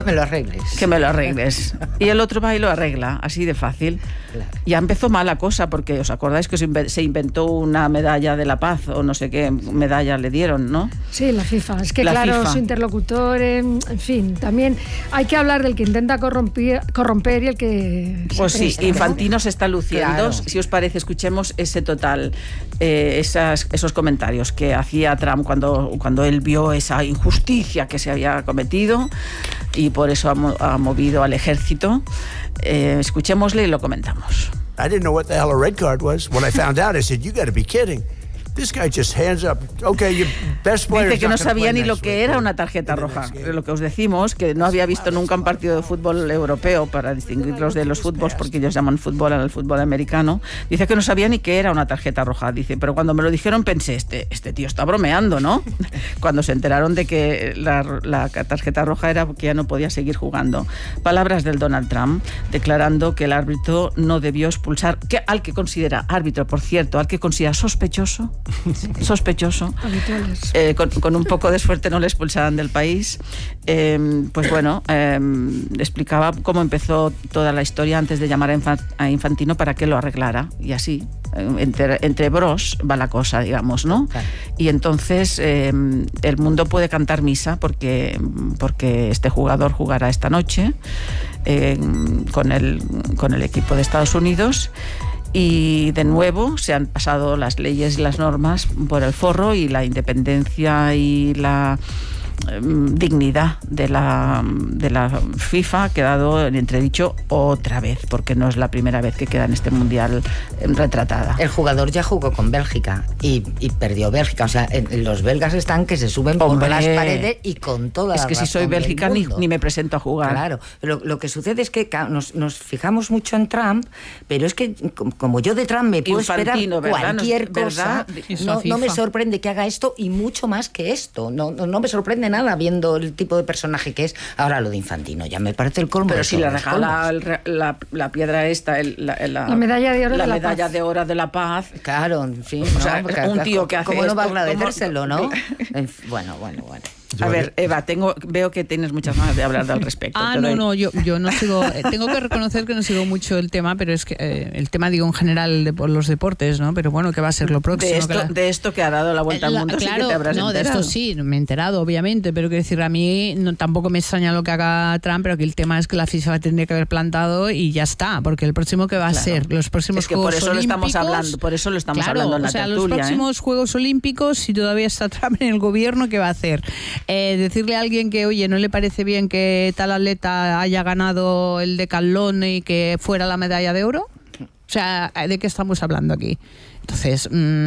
Me lo arregles. Que me lo arregles. Y el otro va y lo arregla, así de fácil. Claro. Ya empezó mal la cosa, porque os acordáis que se inventó una medalla de la paz, o no sé qué medalla le dieron, ¿no? Sí, la FIFA. Es que la claro, FIFA. Su interlocutor, en fin, también hay que hablar del que intenta corromper y el que... Pues sí, presta, Infantino se está luciendo. Claro. Si os parece, escuchemos ese total, esos comentarios que hacía Trump cuando él vio esa injusticia que se había cometido, y por eso ha movido al ejército. Escuchémosle y lo comentamos. I didn't know what the hell a red card was. When I found out, I said, "You got to be kidding. This guy just hands up. Okay, your best player." Dice que no sabía ni lo que era una tarjeta roja. Lo que os decimos, que no había visto nunca un partido de fútbol europeo, para distinguirlos de los fútbols, porque ellos llaman fútbol al fútbol americano. Dice que no sabía ni qué era una tarjeta roja. Dice, pero cuando me lo dijeron pensé, este tío está bromeando, ¿no? Cuando se enteraron de que la tarjeta roja era porque ya no podía seguir jugando. Palabras del Donald Trump, declarando que el árbitro no debió expulsar, al que considera árbitro, por cierto, al que considera sospechoso, Habituales. Con un poco de suerte no le expulsaran del país. Pues bueno, explicaba cómo empezó toda la historia antes de llamar a Infantino para que lo arreglara, y así entre bros va la cosa, digamos, ¿no? Claro. Y entonces el mundo puede cantar misa porque este jugador jugará esta noche con el equipo de Estados Unidos. Y de nuevo se han pasado las leyes y las normas por el forro, y la independencia y la dignidad de la FIFA ha quedado en entredicho otra vez, porque no es la primera vez que queda en este mundial retratada. El jugador ya jugó con Bélgica y perdió Bélgica. O sea, los belgas están que se suben por las paredes y con toda la Es que si soy Bélgica ni me presento a jugar. Claro, lo que sucede es que nos fijamos mucho en Trump, pero es que como yo de Trump me puedo Infantino, esperar ¿verdad? cualquier cosa, ¿verdad? no me sorprende que haga esto, y mucho más que esto. No me sorprende nada viendo el tipo de personaje que es. Ahora lo de Infantino ya me parece el colmo. Pero de si todos le los colmos. regala la piedra esta, La medalla de oro la de la medalla paz. de oro de la paz. Claro, en fin. O sea, un tío que hace ¿cómo no va a esto? agradecérselo, no? Bueno. A ver, Eva, veo que tienes muchas ganas de hablar al respecto. Yo no sigo, tengo que reconocer que no sigo mucho el tema, pero es que el tema, digo, en general por los deportes, ¿no? Pero bueno, ¿qué va a ser lo próximo? De esto que ha dado la vuelta al mundo, claro, sí que te habrás no, enterado. de esto sí, me he enterado, obviamente, pero quiero decir, a mí tampoco me extraña lo que haga Trump, pero aquí el tema es que la FIFA tendría que haber plantado y ya está, porque el próximo que va a ser, los próximos es que Juegos por eso Olímpicos, lo estamos hablando, por eso lo estamos claro, hablando en la o sea, tertulia, los próximos Juegos Olímpicos, si todavía está Trump en el gobierno, ¿qué va a hacer? Decirle a alguien que, oye, no le parece bien que tal atleta haya ganado el decatlón y que fuera la medalla de oro. O sea, ¿de qué estamos hablando aquí? Entonces,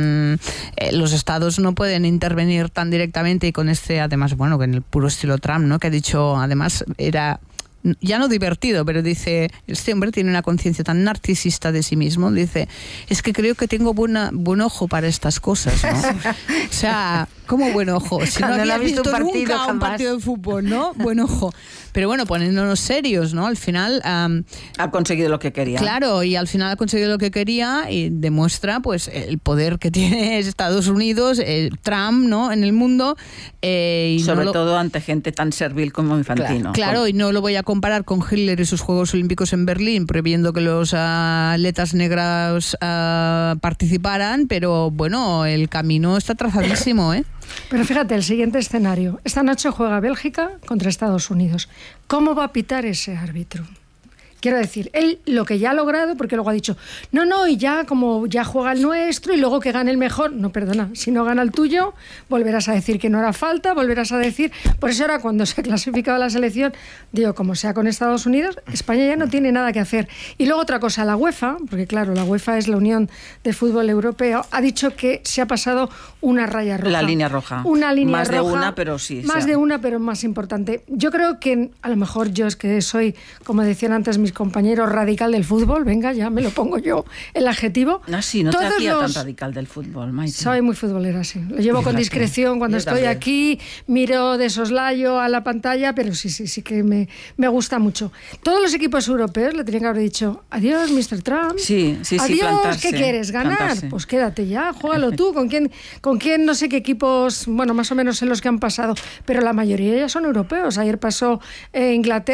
los estados no pueden intervenir tan directamente, y con además, bueno, que en el puro estilo Trump, ¿no? Que ha dicho, además, era ya no divertido, pero dice, este hombre tiene una conciencia tan narcisista de sí mismo, dice, es que creo que tengo buen ojo para estas cosas, ¿no? O sea, ¿cómo buen ojo? Si no habías visto nunca un partido de fútbol, ¿no? Buen ojo. Pero bueno, poniéndonos serios, ¿no? Al final ha conseguido lo que quería. Claro, y al final ha conseguido lo que quería, y demuestra pues el poder que tiene Estados Unidos, Trump, ¿no? En el mundo. Y sobre todo ante gente tan servil como Infantino. Claro, y no lo voy a comparar con Hitler y sus Juegos Olímpicos en Berlín, prohibiendo que los atletas negros participaran, pero bueno, el camino está trazadísimo, ¿eh? Pero fíjate, el siguiente escenario. Esta noche juega Bélgica contra Estados Unidos. ¿Cómo va a pitar ese árbitro? Quiero decir, él lo que ya ha logrado, porque luego ha dicho, no, y ya como ya juega el nuestro y luego que gane el mejor, no, perdona, si no gana el tuyo, volverás a decir que no era falta, volverás a decir, por eso ahora cuando se clasificaba la selección, digo, como sea con Estados Unidos, España ya no tiene nada que hacer. Y luego otra cosa, la UEFA, porque claro, la UEFA es la Unión de Fútbol Europeo, ha dicho que se ha pasado una raya roja. La línea roja. Una línea más roja. Más de una, pero sí. Más de una, pero más importante. Yo creo que, a lo mejor yo es que soy, como decían antes mis compañero radical del fútbol, venga, ya me lo pongo yo, el adjetivo. No, sí, no te hacía tan radical del fútbol, Maite. Soy muy futbolera, sí. Lo llevo con discreción cuando estoy aquí, miro de soslayo a la pantalla, pero sí que me gusta mucho. Todos los equipos europeos le tenían que haber dicho, adiós, Mr. Trump. Sí, adiós, plantarse, ¿qué quieres? ¿Ganar? Plantarse. Pues quédate ya, juégalo tú. ¿Con quién no sé qué equipos, bueno, más o menos en los que han pasado? Pero la mayoría ya son europeos. Ayer pasó Inglaterra.